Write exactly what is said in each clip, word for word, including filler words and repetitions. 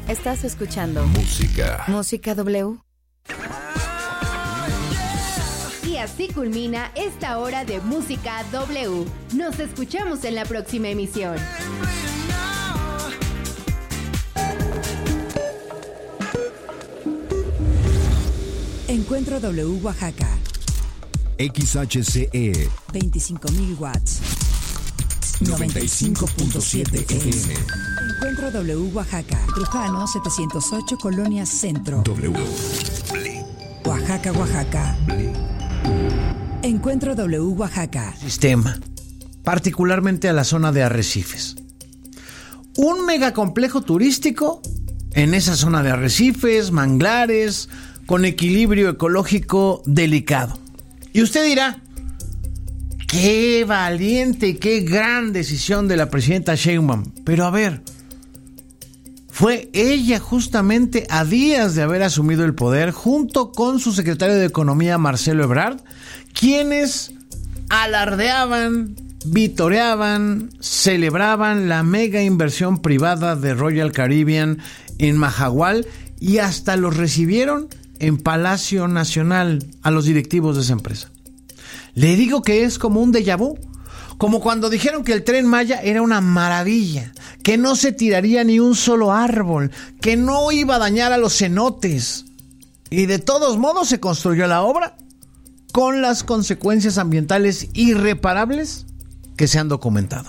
Estás escuchando Música. Música W. Y así culmina esta hora de Música W. Nos escuchamos en la próxima emisión. Encuentro W Oaxaca. X H C E veinticinco mil watts. noventa y cinco punto siete F M. Encuentro W Oaxaca. Trujano setecientos ocho, Colonia Centro. W. Oaxaca, Oaxaca. Encuentro W Oaxaca. Sistema, particularmente a la zona de Arrecifes. Un megacomplejo turístico en esa zona de arrecifes, manglares, con equilibrio ecológico delicado. Y usted dirá, qué valiente y qué gran decisión de la presidenta Sheinbaum. Pero a ver, fue ella justamente a días de haber asumido el poder, junto con su secretario de Economía, Marcelo Ebrard, quienes alardeaban, vitoreaban, celebraban la mega inversión privada de Royal Caribbean en Mahahual y hasta los recibieron en Palacio Nacional a los directivos de esa empresa. Le digo que es como un déjà vu, como cuando dijeron que el Tren Maya era una maravilla, que no se tiraría ni un solo árbol, que no iba a dañar a los cenotes. Y de todos modos se construyó la obra con las consecuencias ambientales irreparables que se han documentado.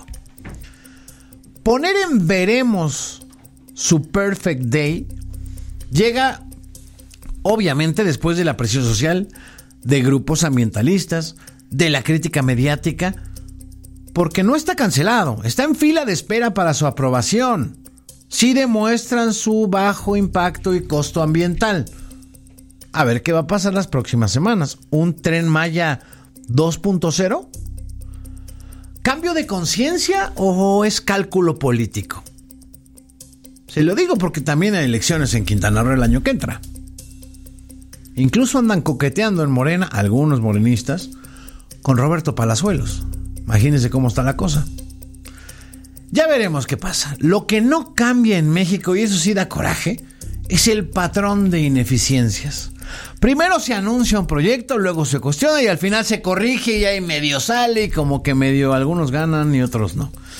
Poner en veremos su Perfect Day llega obviamente después de la presión social de grupos ambientalistas, de la crítica mediática, porque no está cancelado, está en fila de espera para su aprobación. Sí demuestran su bajo impacto y costo ambiental. A ver qué va a pasar las próximas semanas. ¿Un Tren Maya dos punto cero? ¿Cambio de conciencia o es cálculo político? Se lo digo porque también hay elecciones en Quintana Roo el año que entra. Incluso andan coqueteando en Morena, algunos morenistas, con Roberto Palazuelos. Imagínense cómo está la cosa. Ya veremos qué pasa. Lo que no cambia en México, y eso sí da coraje, es el patrón de ineficiencias. Primero se anuncia un proyecto, luego se cuestiona y al final se corrige y ahí medio sale y como que medio algunos ganan y otros no.